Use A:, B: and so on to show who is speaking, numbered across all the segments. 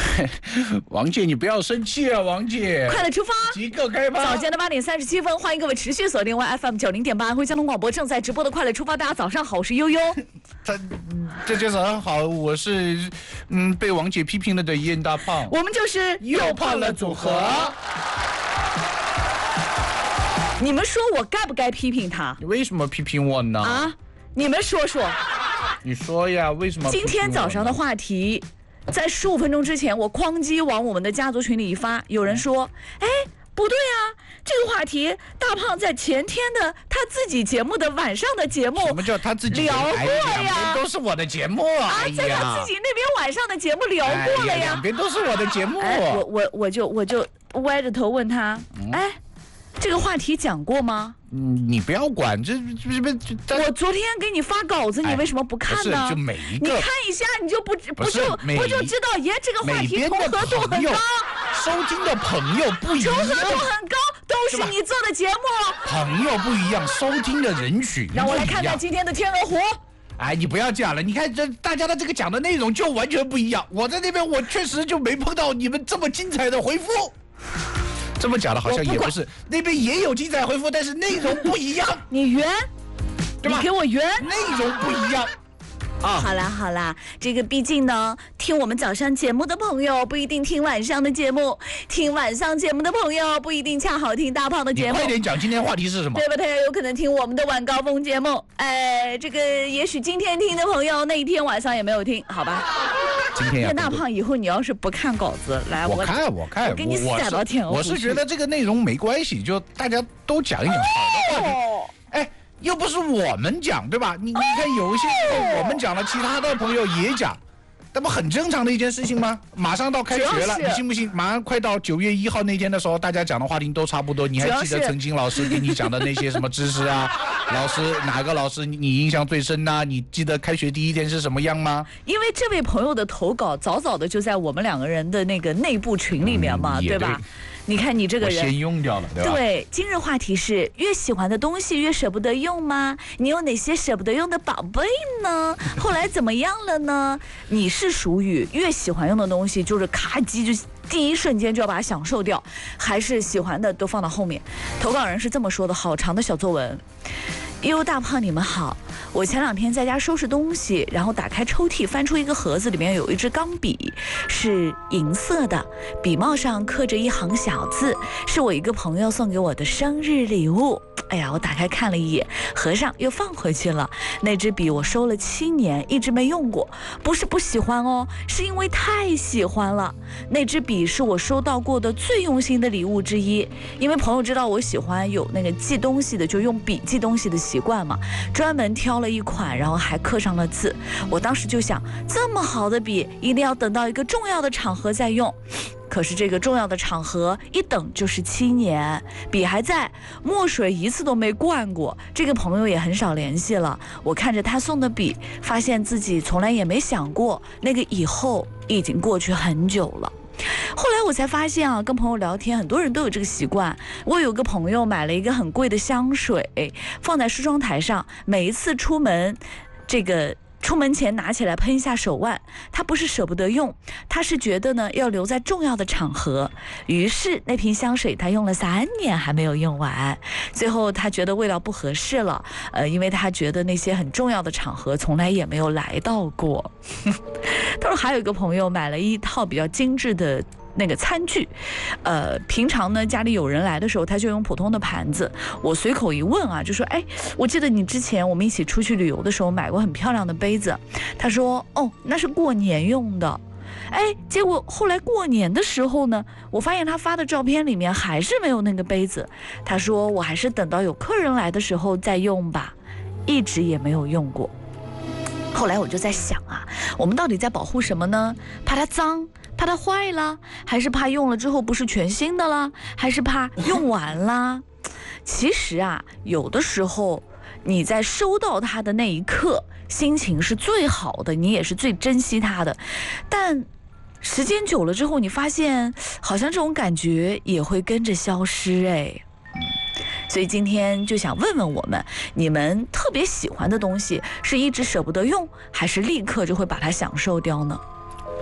A: 王姐，你不要生气啊，王姐。
B: 快乐出发，
A: 即刻开吧。
B: 早间的8点37分，欢迎各位持续锁定 YFM 90.8安徽交通广播正在直播的快乐出发。大家早上好，我是悠悠。
A: 大家早上好，我是被王姐批评了的燕大胖。
B: 我们就是
A: 又胖了组合。
B: 你们说我该不该批评他？
A: 你为什么批评我呢？
B: 啊，你们说说。
A: 你说呀，为什么？
B: 今天早上的话题，在15分钟之前，我哐叽往我们的家族群里一发，有人说，哎，不对啊，这个话题大胖在前天的他自己节目的晚上的节目，
A: 什么叫他自己
B: 聊过呀？
A: 两边都是我的节目啊！
B: 在他自己那边晚上的节目聊过了呀。
A: 两边都是我的节目。
B: 我就歪着头问他，哎，这个话题讲过吗？
A: 你不要管，这
B: 我昨天给你发稿子，你为什么不看呢？
A: 不是，就每一个
B: 你看一下，你就不就知道，耶，这个话题重合度很高，
A: 收听的朋友不一样，
B: 重合度很高，都是你做的节目。
A: 朋友不一样，收听的人群。
B: 让我来看看今天的天鹅湖。
A: 哎，你不要这样了，你看这大家的这个讲的内容就完全不一样。我在那边，我确实就没碰到你们这么精彩的回复。这么讲的好像也不是，那边也有精彩回复，但是内容不一样。
B: 你圆，
A: 对吧？
B: 你给我圆，
A: 内容不一样。
B: 好啦，这个毕竟呢，听我们早上节目的朋友不一定听晚上的节目，听晚上节目的朋友不一定恰好听大胖的节目。
A: 你快点讲今天话题是什么？
B: 对吧？他也有可能听我们的晚高峰节目。这个也许今天听的朋友那一天晚上也没有听，好吧？
A: 今天
B: 叶大胖，以后你要是不看稿子，来
A: 我看，我
B: 给你塞到天鹅湖去。
A: 我是觉得这个内容没关系，就大家都讲一讲好的话题。哎。又不是我们讲，对吧？你看有一些我们讲了，其他的朋友也讲，那不很正常的一件事情吗？马上到开学了，你信不信？马上快到9月1号那天的时候，大家讲的话题都差不多。你还记得曾经老师给你讲的那些什么知识啊？老师哪个老师你印象最深啊？你记得开学第一天是什么样吗？
B: 因为这位朋友的投稿早早的就在我们2个人的那个内部群里面嘛，对吧？你看你这个人，
A: 我先用掉了，对吧？
B: 对，今日话题是越喜欢的东西越舍不得用吗？你有哪些舍不得用的宝贝呢？后来怎么样了呢？你是属于越喜欢用的东西就是咔叽就第一瞬间就要把它享受掉，还是喜欢的都放到后面？投稿人是这么说的，好长的小作文。哟，大胖你们好，我前2天在家收拾东西，然后打开抽屉，翻出一个盒子，里面有一支钢笔，是银色的，笔帽上刻着一行小字，是我一个朋友送给我的生日礼物。哎呀，我打开看了一眼，合上又放回去了。那支笔我收了7年，一直没用过，不是不喜欢哦，是因为太喜欢了。那支笔是我收到过的最用心的礼物之一，因为朋友知道我喜欢有那个记东西的，就用笔记东西的习惯嘛，专门挑了一款，然后还刻上了字。我当时就想，这么好的笔，一定要等到一个重要的场合再用。可是这个重要的场合一等就是7年，笔还在，墨水一次都没灌过，这个朋友也很少联系了。我看着他送的笔，发现自己从来也没想过那个以后已经过去很久了。后来我才发现啊，跟朋友聊天，很多人都有这个习惯。我有个朋友买了一个很贵的香水，放在梳妆台上，每一次出门出门前拿起来喷一下手腕，他不是舍不得用，他是觉得呢要留在重要的场合。于是那瓶香水他用了3年还没有用完，最后他觉得味道不合适了，因为他觉得那些很重要的场合从来也没有来到过。他说还有一个朋友买了一套比较精致的那个餐具，平常呢家里有人来的时候他就用普通的盘子。我随口一问啊，就说哎，我记得你之前我们一起出去旅游的时候买过很漂亮的杯子。他说哦，那是过年用的。哎，结果后来过年的时候呢，我发现他发的照片里面还是没有那个杯子。他说我还是等到有客人来的时候再用吧，一直也没有用过。后来我就在想啊，我们到底在保护什么呢？怕它脏，怕它坏了，还是怕用了之后不是全新的了，还是怕用完了？其实啊，有的时候你在收到它的那一刻，心情是最好的，你也是最珍惜它的，但时间久了之后，你发现好像这种感觉也会跟着消失哎。所以今天就想问问我们，你们特别喜欢的东西是一直舍不得用，还是立刻就会把它享受掉呢？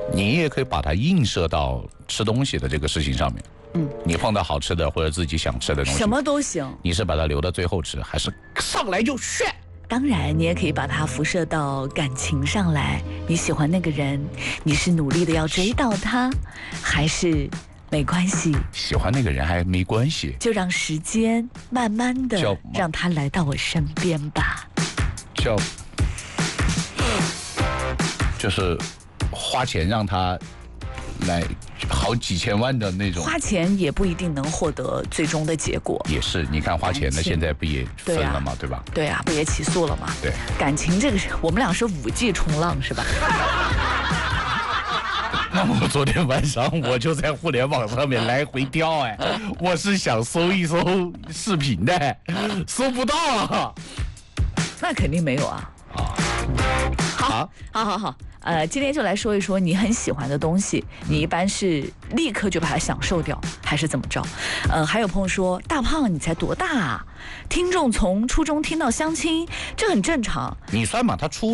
A: 你也可以把它映射到吃东西的这个事情上面。你碰到好吃的或者自己想吃的东西，
B: 什么都行。
A: 你是把它留到最后吃，还是上来就炫？
B: 当然，你也可以把它辐射到感情上来。你喜欢那个人，你是努力的要追到他，还是没关系？
A: 喜欢那个人还没关系，
B: 就让时间慢慢的让他来到我身边吧。
A: 就是花钱让他来好几千万的那种，
B: 花钱也不一定能获得最终的结果。
A: 也是，你看花钱的现在不也分了吗？对吧？
B: 对啊，不也起诉了吗？
A: 对，
B: 感情这个是我们俩是5G 冲浪是吧？
A: 那我昨天晚上我就在互联网上面来回挑，我是想搜一搜视频的，搜不到啊。
B: 那肯定没有啊。好。今天就来说一说你很喜欢的东西，你一般是立刻就把它享受掉，还是怎么着？还有朋友说，大胖你才多大啊？听众从初中听到相亲，这很正常。
A: 你算嘛，他初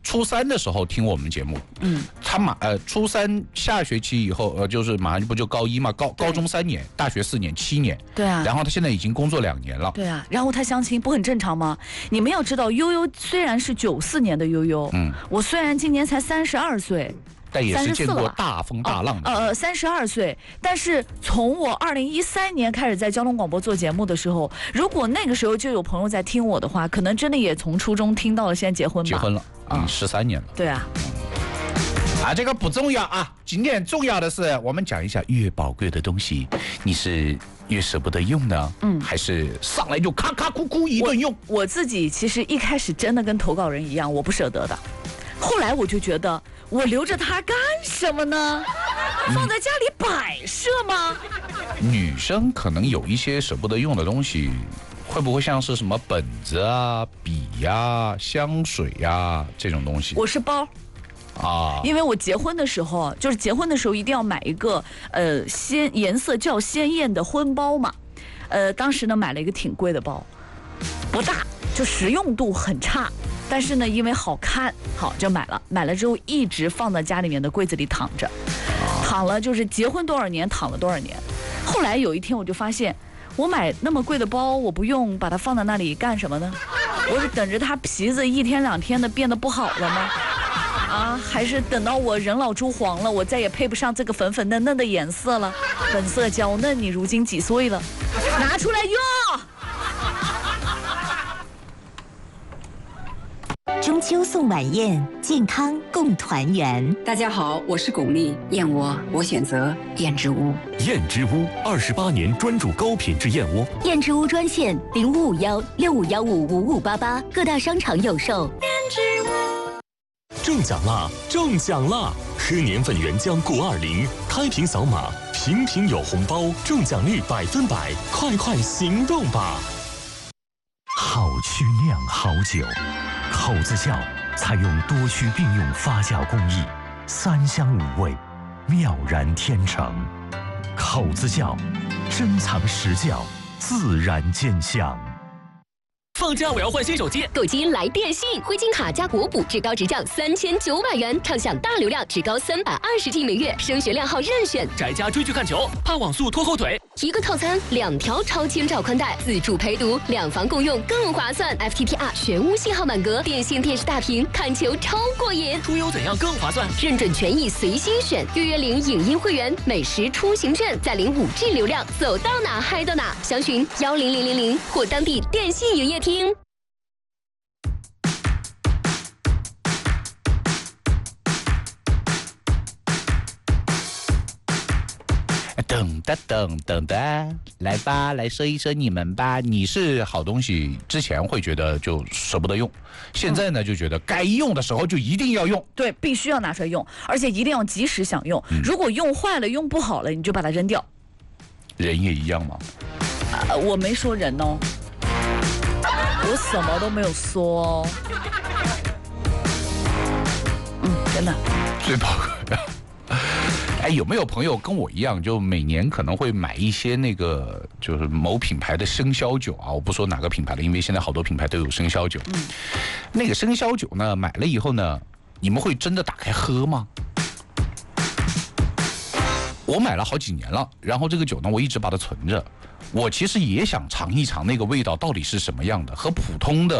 A: 3的时候听我们节目，他初3下学期以后，就是马上不就高一嘛，高中3年，大学4年，7年。
B: 对啊。
A: 然后他现在已经工作2年了。
B: 对啊。然后他相亲不很正常吗？你们要知道，悠悠虽然是94年的悠悠，我虽然今年才32岁。
A: 但也是见过大风大浪的。
B: 32岁，但是从我2013年开始在交通广播做节目的时候，如果那个时候就有朋友在听我的话，可能真的也从初中听到了现在结婚吧。
A: 结婚了，13年了。
B: 对啊。
A: 这个不重要啊，今天重要的是我们讲一下越宝贵的东西，你是越舍不得用呢，还是上来就咔咔哭哭一顿用？
B: 我自己其实一开始真的跟投稿人一样，我不舍得的。后来我就觉得，我留着它干什么呢？放在家里摆设吗？
A: 女生可能有一些舍不得用的东西，会不会像是什么本子啊、笔呀、香水呀这种东西？
B: 我是包。因为我结婚的时候，就是结婚的时候一定要买一个颜色较鲜艳的婚包嘛。当时呢买了一个挺贵的包，不大，就实用度很差。但是呢，因为好看，好就买了。买了之后一直放在家里面的柜子里躺着，躺了就是结婚多少年，躺了多少年。后来有一天我就发现，我买那么贵的包，我不用把它放在那里干什么呢？我是等着它皮子1天2天的变得不好了吗？还是等到我人老珠黄了，我再也配不上这个粉粉嫩嫩的颜色了？粉色娇嫩，你如今几岁了？拿出来用。
C: 中秋送晚宴，健康共团圆。
D: 大家好，我是巩俐，燕窝我选择燕之屋。
E: 燕之屋28年专注高品质燕窝。
C: 燕之屋专线0551655588，各大商场有售。燕之屋。
E: 中奖啦！中奖啦！喝年份原浆谷20，开瓶扫码，瓶瓶有红包，中奖率100%，快行动吧！
F: 好曲酿好酒，口子窖采用多区并用发酵工艺，3香5味，妙然天成。口子窖，珍藏实窖，自然见香。
E: 放假我要换新手机，
G: 购机来电信，灰金卡加国补至高直降3900元，畅享大流量至高320G 每月，升学亮号任选。
E: 宅家追剧看球，怕网速拖后腿。
G: 一个套餐2条超千兆宽带，自助陪读，2房共用更划算。FTTR 全屋信号满格，电信电视大屏，看球超过瘾。
E: 出游怎样更划算？
G: 认准权益随心选，月领影音会员，美食出行券，再领5G 流量，走到哪嗨到哪。详询10000或当地电信营业厅。
A: 等的，来吧，来说一说你们吧。你是好东西，之前会觉得就舍不得用，现在呢就觉得该用的时候就一定要用。
B: 对，必须要拿出来用，而且一定要及时享用。如果用坏了、用不好了，你就把它扔掉。
A: 人也一样吗？
B: 我没说人哦，我什么都没有说哦。真的。
A: 最宝贵的。有没有朋友跟我一样，就每年可能会买一些那个就是某品牌的生肖酒啊？我不说哪个品牌了，因为现在好多品牌都有生肖酒。那个生肖酒呢，买了以后呢，你们会真的打开喝吗？ 我买了好几年了，然后这个酒呢，我一直把它存着。我其实也想尝一尝那个味道到底是什么样的，和普通的